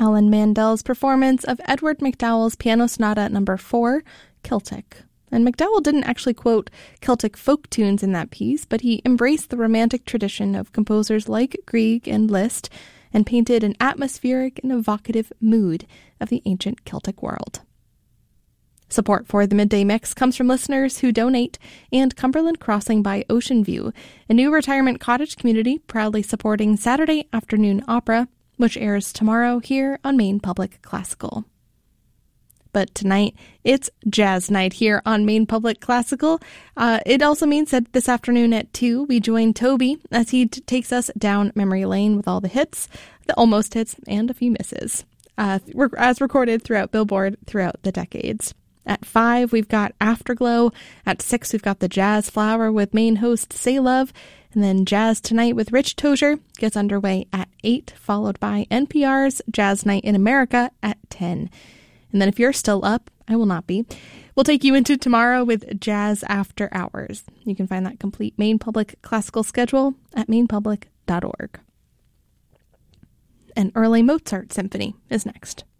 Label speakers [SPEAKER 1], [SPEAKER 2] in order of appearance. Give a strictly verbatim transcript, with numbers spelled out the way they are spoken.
[SPEAKER 1] Alan Mandel's performance of Edward MacDowell's Piano Sonata number four, Celtic. And MacDowell didn't actually quote Celtic folk tunes in that piece, but he embraced the romantic tradition of composers like Grieg and Liszt and painted an atmospheric and evocative mood of the ancient Celtic world. Support for the Midday Mix comes from listeners who donate and Cumberland Crossing by Ocean View, a new retirement cottage community proudly supporting Saturday Afternoon Opera, which airs tomorrow here on Maine Public Classical. But tonight, it's jazz night here on Maine Public Classical. Uh, it also means that this afternoon at two, we join Toby as he t- takes us down memory lane with all the hits, the almost hits, and a few misses, uh, rec- as recorded throughout Billboard throughout the decades. At five, we've got Afterglow. At six, we've got the Jazz Flower with main host Say Love. And then Jazz Tonight with Rich Tozier gets underway at eight, followed by N P R's Jazz Night in America at ten. And then if you're still up, I will not be, we'll take you into tomorrow with Jazz After Hours. You can find that complete Maine Public Classical schedule at maine public dot org. An early Mozart symphony is next.